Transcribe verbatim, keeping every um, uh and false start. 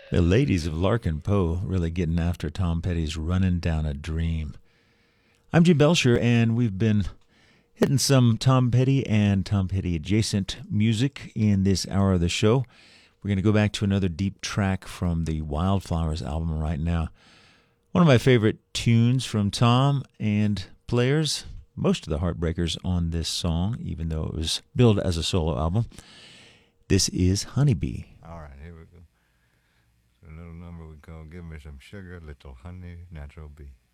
The ladies of Larkin Poe really getting after Tom Petty's Running Down a Dream. I'm Jim Belcher, and we've been hitting some Tom Petty and Tom Petty adjacent music in this hour of the show. We're going to go back to another deep track from the Wildflowers album right now. One of my favorite tunes from Tom and players, most of the Heartbreakers on this song, even though it was billed as a solo album. This is Honeybee. All right, here we go. So a little number we call Give Me Some Sugar, Little Honey, Natural Bee.